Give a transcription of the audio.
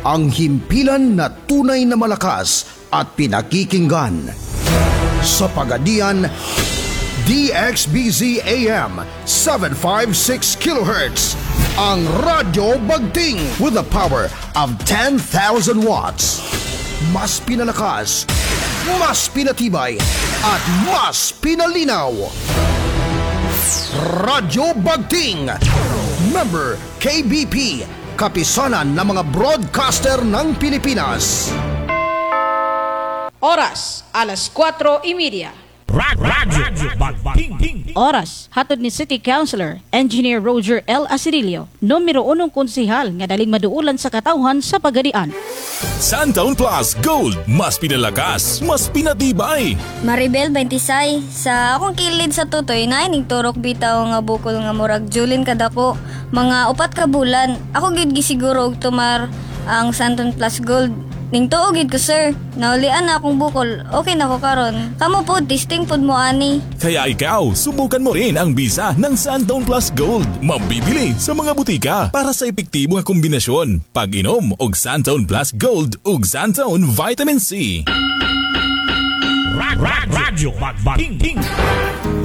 ang himpilan na tunay na malakas at pinakikinggan. Sa Pagadian, DXBZ AM 756 kHz, ang Radyo Bagting with the power of 10,000 watts. Mas pinalakas, mas pinatibay, at mas pinalinaw. Radyo Bagting, member KBP, kapisanan ng mga broadcaster ng Pilipinas. Oras, alas 4:30. Radyo Bagting. Oras, hatod ni City Councilor, Engineer Roger L. Asirilio, numero 1 konsehal nga daling maduulan sa katawhan sa Pagadian. Santaon Plus Gold, mas pinalakas, mas pinatibay. Maribel 26, sa akong kilid sa tutoy na ining turok bitaw nga bukol nga murag julin kadako. Mga 4 ka bulan, ako gyud gisiguro og tumar ang Santaon Plus Gold. Ning tuo gid ko sir, naulian na akong bukol, okay na ko karon. Kamo po, testing pod mo ani. Kaya ikaw, subukan mo rin ang bisa ng Santaon Plus Gold. Mabibili sa mga butika para sa epektibo nga kombinasyon. Pag-inom og Santaon Plus Gold ug Santaon Vitamin C. Radyo Bagting.